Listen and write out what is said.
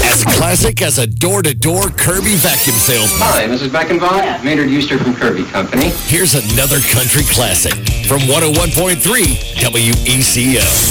As classic as a door-to-door Kirby vacuum salesman. Hi, Mrs. Beckenbach. Yeah. Maynard Euster from Kirby Company. Here's another country classic from 101.3 WECO.